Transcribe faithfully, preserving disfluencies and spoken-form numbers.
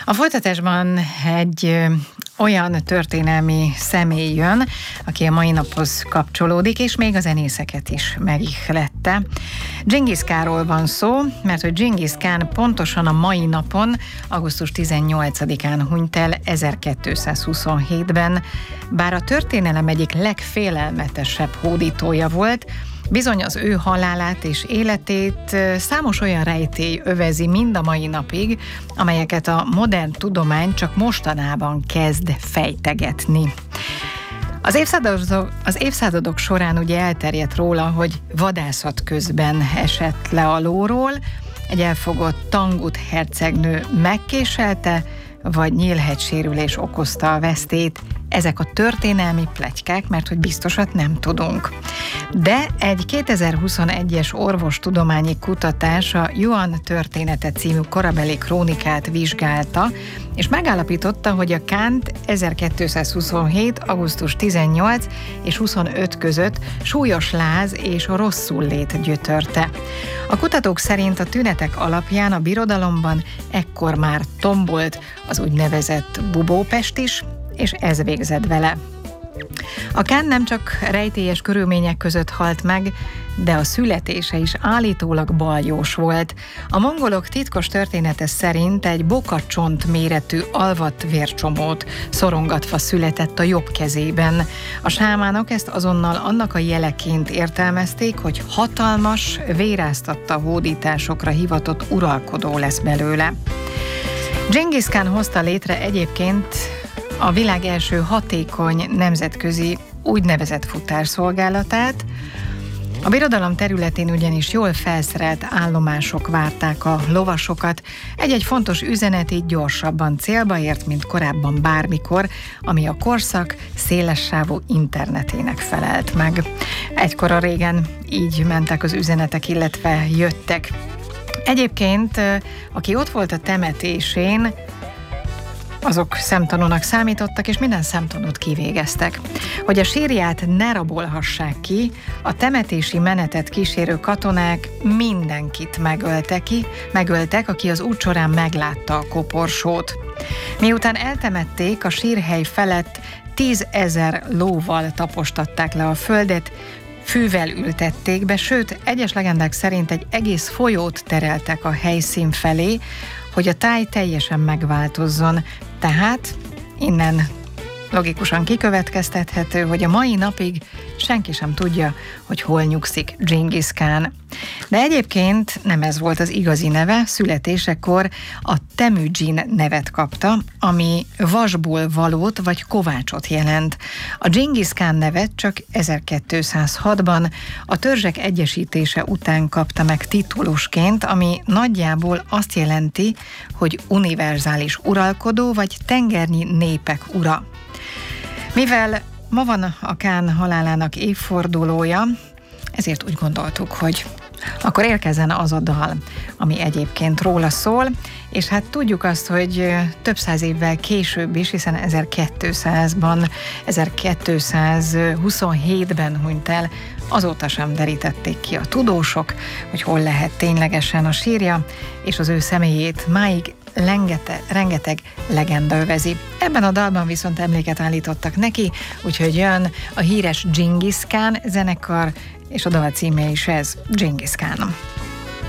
A folytatásban egy ö, olyan történelmi személy jön, aki a mai naphoz kapcsolódik, és még a zenészeket is megihlette. Dzsingisz Kánról van szó, mert hogy Dzsingisz Kán pontosan a mai napon, augusztus tizennyolcadikán hunyt el ezerkétszázhuszonhétben, bár a történelem egyik legfélelmetesebb hódítója volt. Bizony az ő halálát és életét számos olyan rejtély övezi mind a mai napig, amelyeket a modern tudomány csak mostanában kezd fejtegetni. Az évszázadok, az évszázadok során ugye elterjedt róla, hogy vadászat közben esett le a lóról, egy elfogott Tangut hercegnő megkéselte, vagy nyílhegysérülés okozta a vesztét. Ezek a történelmi pletykák, mert hogy biztosat nem tudunk. De egy kétezer-huszonegyes orvostudományi kutatás a Yuan története című korabeli krónikát vizsgálta, és megállapította, hogy a Kánt ezerkétszázhuszonhét. augusztus tizennyolc és huszonöt között súlyos láz és rosszullét gyötörte. A kutatók szerint a tünetek alapján a birodalomban ekkor már tombolt az úgynevezett bubópest is, és ez végzett vele. A Kán nem csak rejtélyes körülmények között halt meg, de a születése is állítólag baljós volt. A mongolok titkos története szerint egy bokacsont méretű alvat vércsomót szorongatva született a jobb kezében. A sámánok ezt azonnal annak a jeleként értelmezték, hogy hatalmas, véráztatta hódításokra hivatott uralkodó lesz belőle. Dzsingisz Kán hozta létre egyébként a világ első hatékony nemzetközi úgynevezett futárszolgálatát. A birodalom területén ugyanis jól felszerelt állomások várták a lovasokat, egy-egy fontos üzenet így gyorsabban célba ért, mint korábban bármikor, ami a korszak szélessávú internetének felelt meg. Egykor a régen így mentek az üzenetek, illetve jöttek. Egyébként, aki ott volt a temetésén, azok szemtanúnak számítottak, és minden szemtanút kivégeztek. Hogy a sírját ne rabolhassák ki, a temetési menetet kísérő katonák mindenkit megöltek ki, megöltek, aki az út során meglátta a koporsót. Miután eltemették, a sírhely felett tízezer lóval tapostatták le a földet, fűvel ültették be, sőt, egyes legendák szerint egy egész folyót tereltek a helyszín felé, hogy a táj teljesen megváltozzon. Tehát innen logikusan kikövetkeztethető, hogy a mai napig senki sem tudja, hogy hol nyugszik Dzsingisz Kán. De egyébként nem ez volt az igazi neve, születésekor a Temüdzsin nevet kapta, ami vasból valót vagy kovácsot jelent. A Dzsingisz Kán nevet csak ezerkétszázhatban a törzsek egyesítése után kapta meg titulusként, ami nagyjából azt jelenti, hogy univerzális uralkodó vagy tengernyi népek ura. Mivel ma van a Kán halálának évfordulója, ezért úgy gondoltuk, hogy akkor érkezzen az a dal, ami egyébként róla szól, és hát tudjuk azt, hogy több száz évvel később is, hiszen ezerkétszázban, ezerkétszázhuszonhétben hunyt el, azóta sem derítették ki a tudósok, hogy hol lehet ténylegesen a sírja, és az ő személyét máig Lengete, rengeteg legenda övezi. Ebben a dalban viszont emléket állítottak neki, úgyhogy jön a híres Dzsingisz Kán zenekar, és a dal címe is ez, Dzsingisz Kán.